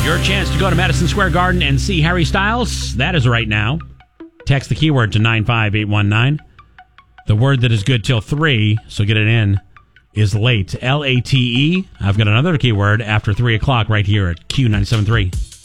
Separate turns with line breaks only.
Your chance to go to Madison Square Garden and see Harry Styles. That is right now. Text the keyword to 95819. The word that is good till 3, so get it in, is late. Late. I've got another keyword after 3 o'clock right here at Q97.3.